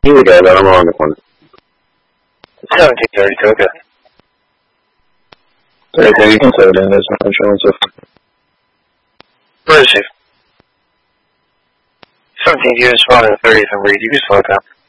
You the guy that I'm on the corner. 1732, okay. Okay, you can set it in. There's no showing so far. Where is she? 17th unit, responding to 30th and Reed. You can slow it down.